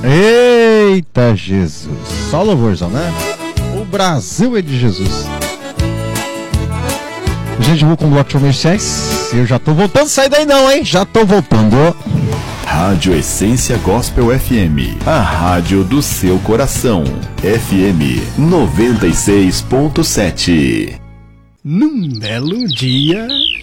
Eita Jesus, só louvorzão, né? O Brasil é de Jesus. Gente, vou com o bloco de comerciais. Eu já tô voltando, sai daí não, hein? Já tô voltando. Rádio Essência Gospel FM, a rádio do seu coração. FM 96.7. Num belo dia,